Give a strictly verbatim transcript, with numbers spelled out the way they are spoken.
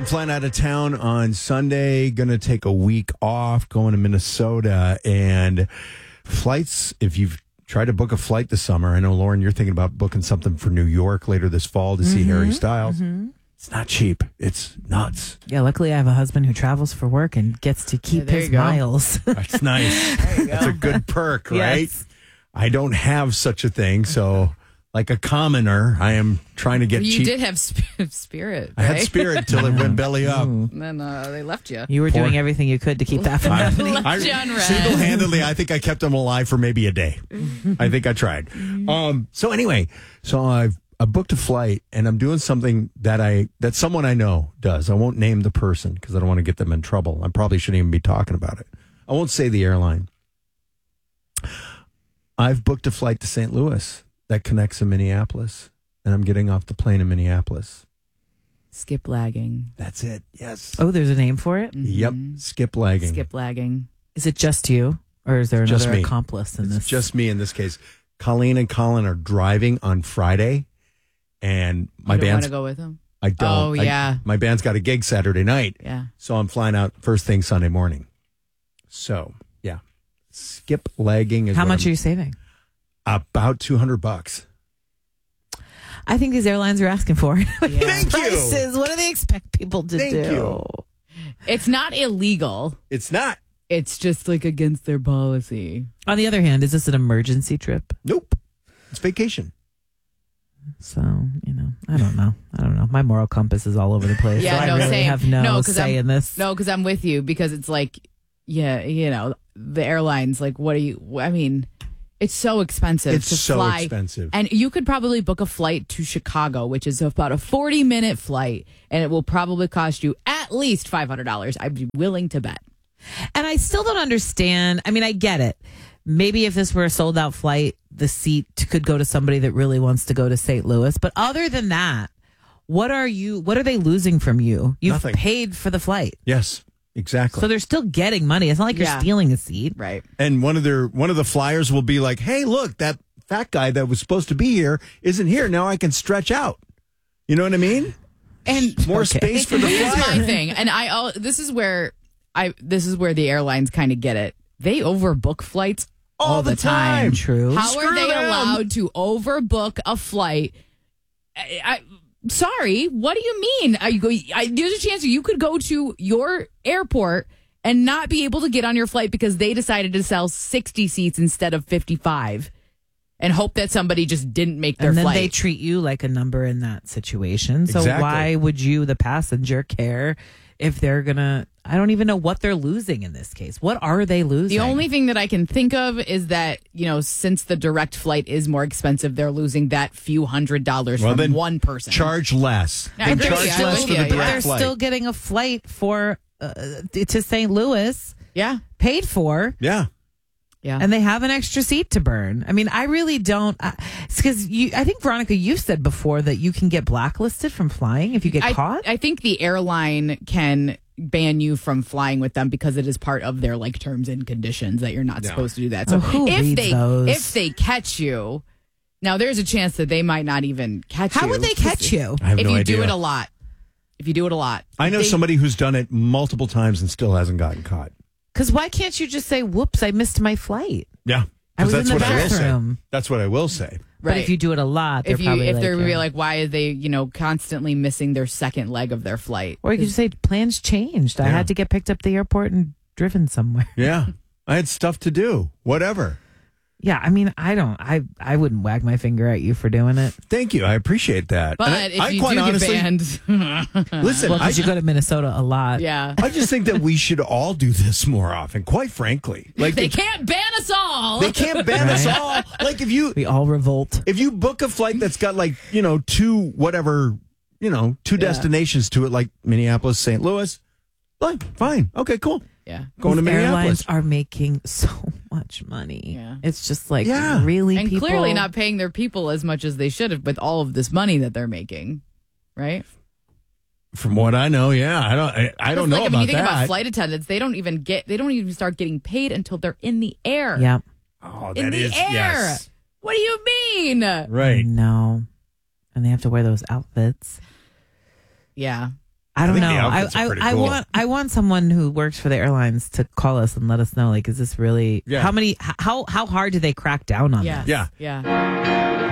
flying out of town on Sunday. Going to take a week off, going to Minnesota. And flights, if you've tried to book a flight this summer, I know, Lauren, you're thinking about booking something for New York later this fall to see mm-hmm, Harry Styles. Mm-hmm. It's not cheap. It's nuts. Yeah, luckily I have a husband who travels for work and gets to keep yeah, his miles. That's nice. That's a good perk, right? Yes. I don't have such a thing, so like a commoner, I am trying to get you cheap. You did have sp- Spirit, right? I had Spirit till it went belly up. And then uh, they left you. You were Poor. doing everything you could to keep that from happening. I, I, single-handedly, I think I kept them alive for maybe a day. I think I tried. Um, so anyway, so I've I booked a flight, and I'm doing something that I that someone I know does. I won't name the person because I don't want to get them in trouble. I probably shouldn't even be talking about it. I won't say the airline. I've booked a flight to Saint Louis that connects to Minneapolis, and I'm getting off the plane in Minneapolis. Skip lagging. That's it. Yes. Oh, there's a name for it? Mm-hmm. Yep. Skip lagging. Skip lagging. Is it just you, or is there just another me. accomplice in it's this? Just me in this case. Colleen and Colin are driving on Friday. And my you don't band's want to go with them? I don't. Oh, yeah. I, my band's got a gig Saturday night. Yeah. So I'm flying out first thing Sunday morning. So, yeah. Skip lagging is How much I'm, are you saving? About two hundred bucks. I think these airlines are asking for it. Yeah. Thank prices. you. What do they expect people to Thank do? You. It's not illegal. It's not. It's just like against their policy. On the other hand, is this an emergency trip? Nope. It's vacation. So, you know, I don't know. I don't know. My moral compass is all over the place. Yeah, so no, I really same. have no, no say I'm, in this. No, because I'm with you because it's like, yeah, you know, the airlines, like, what do you, I mean, it's so expensive it's to so fly. expensive. And you could probably book a flight to Chicago, which is about a forty minute flight, and it will probably cost you at least five hundred dollars. I'd be willing to bet. And I still don't understand. I mean, I get it. Maybe if this were a sold out flight, the seat could go to somebody that really wants to go to Saint Louis. But other than that, what are you, what are they losing from you? You've Nothing. paid for the flight. Yes, exactly. So they're still getting money. It's not like Yeah. you're stealing a seat. Right. And one of their one of the flyers will be like, hey, look, that fat guy that was supposed to be here isn't here. Now I can stretch out. You know what I mean? And More Okay. space for the here's flyer. my thing. And I, all this is where I, this is where the airlines kind of get it. They overbook flights all, All the the time. time. True. How Screw are they them. allowed to overbook a flight? I, I, sorry, what do you mean? Are you go, I, there's a chance you could go to your airport and not be able to get on your flight because they decided to sell sixty seats instead of fifty-five and hope that somebody just didn't make their And then flight. they treat you like a number in that situation. So Exactly. why would you, the passenger, care if they're going to, I don't even know what they're losing in this case. What are they losing? The only thing that I can think of is that, you know, since the direct flight is more expensive, they're losing that few hundred dollars Well, from then one person. Charge less. I Then agree. charge Yeah, less yeah, for yeah. the direct They're flight. still getting a flight for uh, to Saint Louis, Yeah. paid for. Yeah. Yeah. And they have an extra seat to burn. I mean, I really don't. Uh, it's because you. I think Veronica, you've said before that you can get blacklisted from flying if you get I, caught. I think the airline can ban you from flying with them because it is part of their like terms and conditions that you're not No. supposed to do that. So Oh, who if reads they those? if they catch you, now there's a chance that they might not even catch you. How would they catch you? I have If no you idea. do it a lot. If you do it a lot. I know They- somebody who's done it multiple times and still hasn't gotten caught. Because why can't you just say, "Whoops, I missed my flight"? Yeah. I was that's in the what I will say. bathroom. That's what I will say. But Right. if you do it a lot, they're if you probably if like, they're yeah. really like, why are they, you know, constantly missing their second leg of their flight? Or you could just say plans changed. I Yeah. had to get picked up at the airport and driven somewhere. Yeah. I had stuff to do. Whatever. Yeah, I mean, I don't. I I wouldn't wag my finger at you for doing it. Thank you. I appreciate that. But And I, if I you quite do honestly, get banned, listen, Well, I, because you go to Minnesota a lot. yeah, I just think that we should all do this more often. Quite frankly, like they they, can't ban us all. they can't ban us Right. all. Like if you We all revolt. if you book a flight that's got like you know two whatever you know two Yeah. destinations to it, like Minneapolis, Saint Louis, fine, fine, okay, cool. Yeah, Going to These airlines Minneapolis. are making so much money. Yeah. It's just like, Yeah. really, and people... clearly not paying their people as much as they should have with all of this money that they're making, right? From what I know, yeah, I don't, I, I don't know like, I about mean, you think that. about flight attendants; they don't even get, they don't even start getting paid until they're in the air. Yeah. oh, in that the is air. yes, What do you mean? right. No. And they have to wear those outfits. Yeah, I don't think know. the I outfits are I, pretty I cool. want I want someone who works for the airlines to call us and let us know. Like, is this really? Yeah. How many? How how hard do they crack down on Yes. this? Yeah. Yeah.